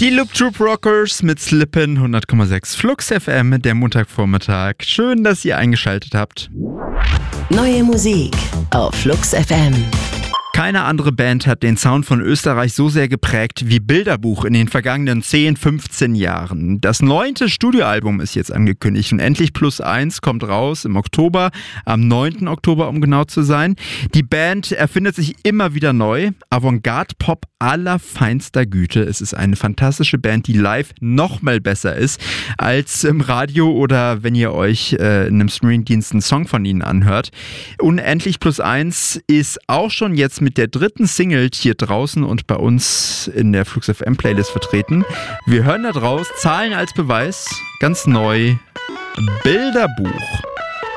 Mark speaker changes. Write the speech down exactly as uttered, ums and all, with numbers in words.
Speaker 1: Die Loop Troop Rockers mit Slippin', hundert Komma sechs Flux F M, der Montagvormittag. Schön, dass ihr eingeschaltet habt.
Speaker 2: Neue Musik auf Flux F M.
Speaker 1: Keine andere Band hat den Sound von Österreich so sehr geprägt wie Bilderbuch in den vergangenen zehn, fünfzehn Jahren. Das neunte Studioalbum ist jetzt angekündigt und Endlich Plus Eins kommt raus im Oktober, am neunten Oktober, um genau zu sein. Die Band erfindet sich immer wieder neu. Avantgarde-Pop allerfeinster Güte. Es ist eine fantastische Band, die live noch mal besser ist als im Radio oder wenn ihr euch äh, in einem Streamingdienst einen Song von ihnen anhört. Unendlich Plus Eins ist auch schon jetzt mit der dritten Single hier draußen und bei uns in der Flux F M Playlist vertreten. Wir hören da draus, Zahlen als Beweis, ganz neu, Bilderbuch.